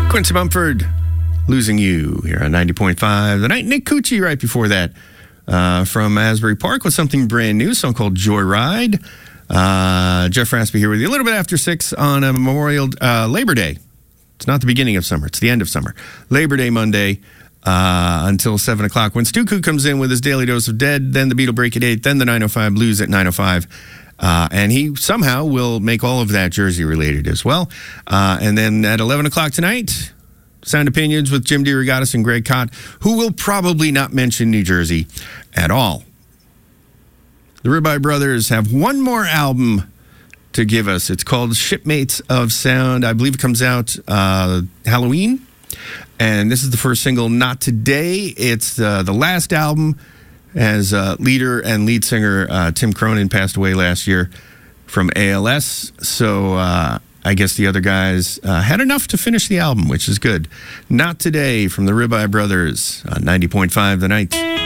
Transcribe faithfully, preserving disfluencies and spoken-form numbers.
Quincy Mumford, Losing You, here on ninety point five. The Night, Nick Cucci right before that uh, from Asbury Park with something brand new, a song called Joyride. Uh, Jeff Raspy here with you a little bit after six on a Memorial uh, Labor Day. It's not the beginning of summer, it's the end of summer. Labor Day Monday uh, until seven o'clock when Stuku comes in with his daily dose of Dead, then the Beatle Break at eight, then the nine oh five Blues at nine oh five. Uh, and he somehow will make all of that Jersey related as well. Uh, and then at eleven o'clock tonight, Sound Opinions with Jim DeRogatis and Greg Kot, who will probably not mention New Jersey at all. The Ribeye Brothers have one more album to give us. It's called Shipmates of Sound. I believe it comes out uh, Halloween. And this is the first single, Not Today. It's uh, the last album, as uh, leader and lead singer uh, Tim Cronin passed away last year from A L S. So uh, I guess the other guys uh, had enough to finish the album, which is good. Not Today from the Ribeye Brothers on ninety point five The Night.